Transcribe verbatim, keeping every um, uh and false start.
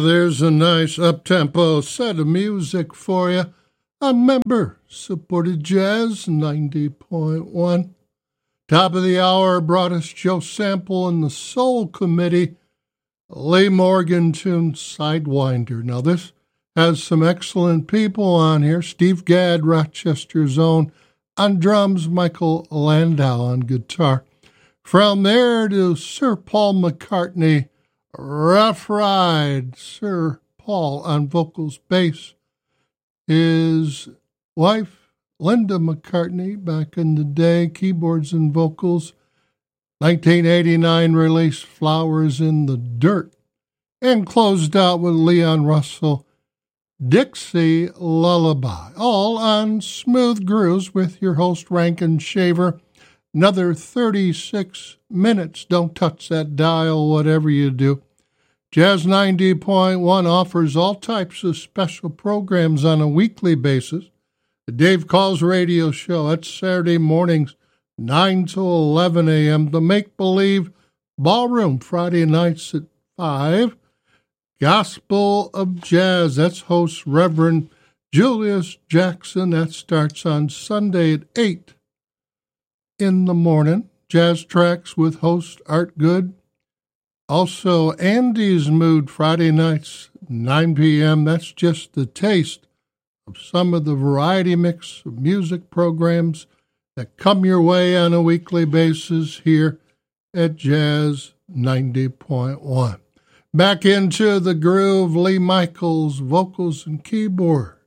There's a nice up-tempo set of music for you on member-supported Jazz ninety point one. Top of the hour brought us Joe Sample and the Soul Committee, Lee Morgan tune Sidewinder. Now this has some excellent people on here. Steve Gadd, Rochester's own, on drums, Michael Landau on guitar. From there to Sir Paul McCartney, Rough Ride, Sir Paul on vocals, bass. His wife, Linda McCartney, back in the day, keyboards and vocals. nineteen eighty-nine release, Flowers in the Dirt. And closed out with Leon Russell, Dixie Lullaby. All on Smooth Grooves with your host, Rankin Shaver. Another thirty-six minutes. Don't touch that dial, whatever you do. Jazz ninety point one offers all types of special programs on a weekly basis. The Dave Calls radio show, that's Saturday mornings, nine to eleven a.m. The Make Believe Ballroom, Friday nights at five. Gospel of Jazz, that's host Reverend Julius Jackson. That starts on Sunday at eight in the morning. Jazz Tracks with host Art Good. Also, Andy's Mood, Friday nights, nine p.m. That's just the taste of some of the variety mix of music programs that come your way on a weekly basis here at Jazz ninety point one. Back into the groove, Lee Michaels, vocals and keyboard.